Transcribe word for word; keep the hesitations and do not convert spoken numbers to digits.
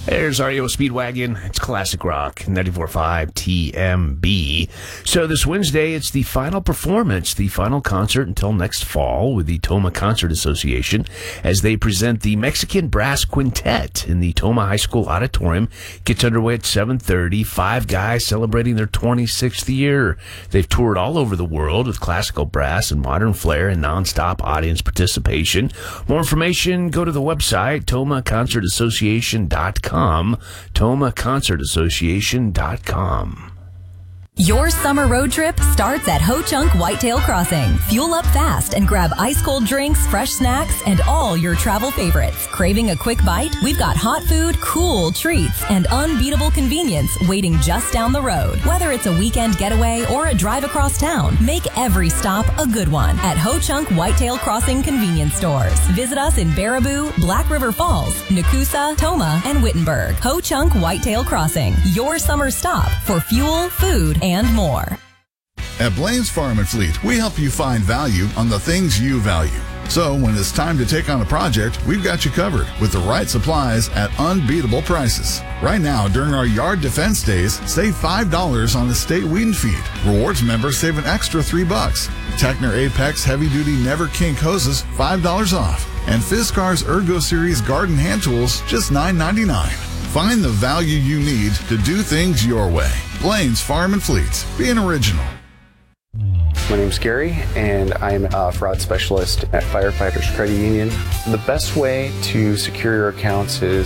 There's R E O Speedwagon. It's classic rock, ninety-four point five T M B. So this Wednesday, it's the final performance, the final concert until next fall with the Toma Concert Association as they present the Mexican Brass Quintet in the Toma High School Auditorium. Gets underway at seven thirty. Five guys celebrating their twenty-sixth year. They've toured all over the world with classical brass and modern flair and nonstop audience participation. More information, go to the website, toma concert association dot com. toma concert association dot com. Your summer road trip starts at Ho Chunk Whitetail Crossing. Fuel up fast and grab ice-cold drinks, fresh snacks, and all your travel favorites. Craving a quick bite? We've got hot food, cool treats, and unbeatable convenience waiting just down the road. Whether it's a weekend getaway or a drive across town, make every stop a good one at Ho Chunk Whitetail Crossing convenience stores. Visit us in Baraboo, Black River Falls, Nakusa, Toma, and Wittenberg. Ho Chunk Whitetail Crossing, your summer stop for fuel, food, and more. At Blaine's Farm and Fleet, we help you find value on the things you value. So when it's time to take on a project, we've got you covered with the right supplies at unbeatable prices. Right now, during our yard defense days, save five dollars on the state weed and feed. Rewards members save an extra three bucks. Techner Apex Heavy Duty Never Kink hoses, five dollars off. And Fiskars Ergo Series Garden Hand Tools, just nine ninety-nine. Find the value you need to do things your way. Blaine's Farm and Fleet. Being original. My name's Gary, and I'm a fraud specialist at Firefighters Credit Union. The best way to secure your accounts is